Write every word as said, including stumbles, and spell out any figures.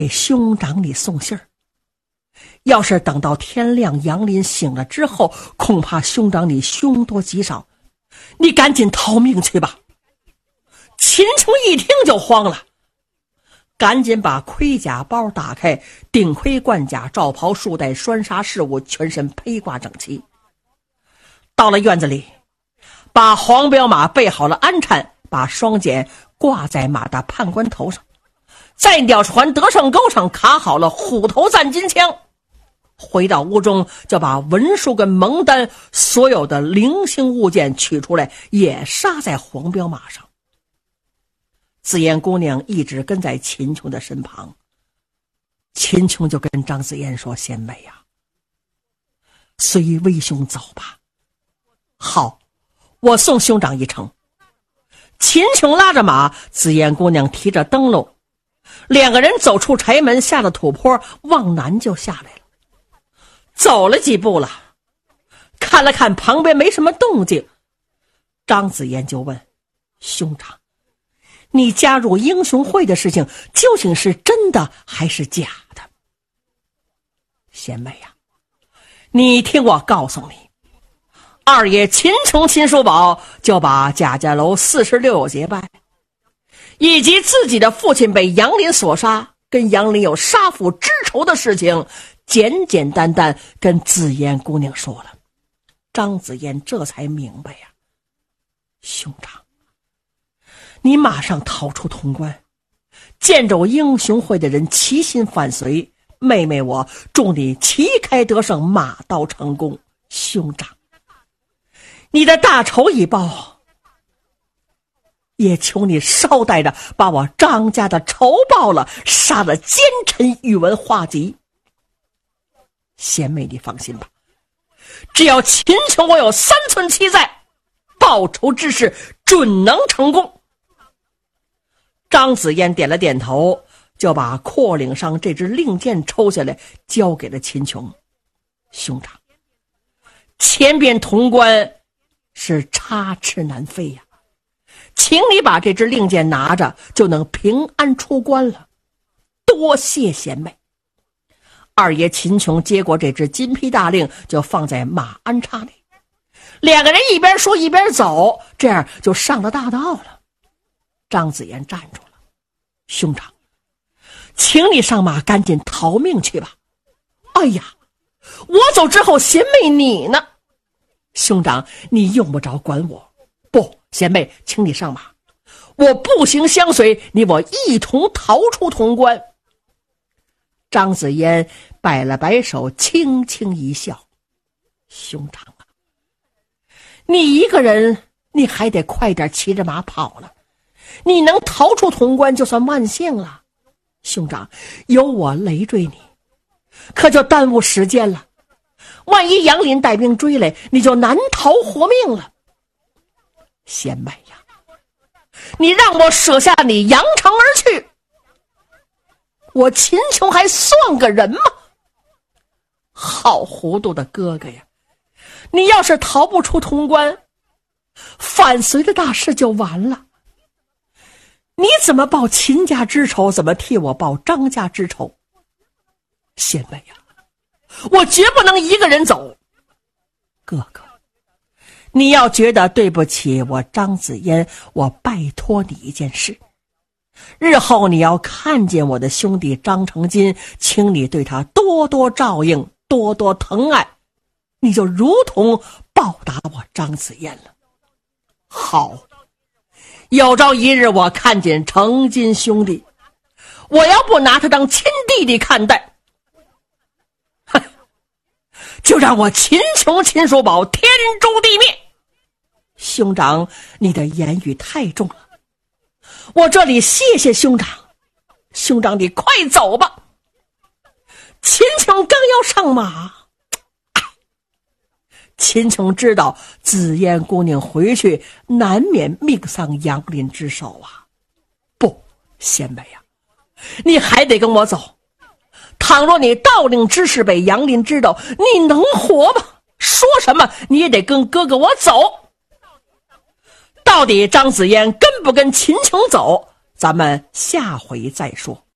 给兄长你送信儿。要是等到天亮，杨林醒了之后，恐怕兄长你凶多吉少，你赶紧逃命去吧。秦琼一听就慌了，赶紧把盔甲包打开，顶盔贯甲，罩袍束带，拴纱饰物，全身披挂整齐。到了院子里，把黄骠马备好了鞍缠，把双锏挂在马的判官头上，在鸟船得胜钩上卡好了虎头赞金枪。回到屋中，就把文书跟蒙丹所有的零星物件取出来，也杀在黄骠马上。紫烟姑娘一直跟在秦琼的身旁。秦琼就跟张紫嫣说：“贤妹呀、啊，随威兄走吧。”好，我送兄长一程。秦琼拉着马，紫烟姑娘提着灯笼，两个人走出柴门，下了土坡，往南就下来了。走了几步了，看了看旁边没什么动静，张紫嫣就问：“兄长，你加入英雄会的事情究竟是真的还是假的？”贤妹呀、啊，你听我告诉你，二爷秦琼秦叔宝就把贾家楼四十六友结拜，以及自己的父亲被杨林所杀，跟杨林有杀父之仇的事情，简简单单跟紫嫣姑娘说了。张紫嫣这才明白呀、啊，兄长，你马上逃出潼关，见着英雄会的人齐心反随，妹妹我祝你旗开得胜，马到成功。兄长，你的大仇已报，也求你捎带着把我张家的仇报了，杀了奸臣宇文化及。贤妹你放心吧，只要秦琼我有三寸七在，报仇之事准能成功。张紫嫣点了点头，就把阔领上这支令箭抽下来，交给了秦琼。兄长，前边潼关是插翅难飞呀、啊，请你把这支令箭拿着，就能平安出关了。多谢贤妹。二爷秦琼接过这支金批大令，就放在马鞍叉里。两个人一边说一边走，这样就上了大道了。张紫嫣站住了：“兄长，请你上马，赶紧逃命去吧。”“哎呀，我走之后，贤妹你呢？”“兄长，你用不着管我。”“不，贤妹，请你上马，我步行相随，你我一同逃出潼关。”张紫嫣摆了摆手，轻轻一笑：“兄长啊，你一个人，你还得快点骑着马跑了。你能逃出潼关，就算万幸了。兄长，有我累赘你，可就耽误时间了。万一杨林带兵追来，你就难逃活命了。贤妹呀，你让我舍下你扬长而去，我秦琼还算个人吗？好糊涂的哥哥呀！你要是逃不出潼关，反隋的大事就完了。你怎么报秦家之仇，怎么替我报张家之仇？贤妹呀，我绝不能一个人走。哥哥，你要觉得对不起我张紫嫣，我拜托你一件事，日后你要看见我的兄弟张成金，请你对他多多照应，多多疼爱，你就如同报答我张紫嫣了。好，有朝一日我看见成金兄弟，我要不拿他当亲弟弟看待，哼，就让我秦琼秦叔宝天诛地灭。兄长，你的言语太重了，我这里谢谢兄长。兄长你快走吧。秦琼刚要上马，秦琼知道紫嫣姑娘回去难免命丧杨林之手啊。不，贤妹啊，你还得跟我走。倘若你盗令之事被杨林知道，你能活吗？说什么你也得跟哥哥我走。到底张紫嫣跟不跟秦琼走，咱们下回再说。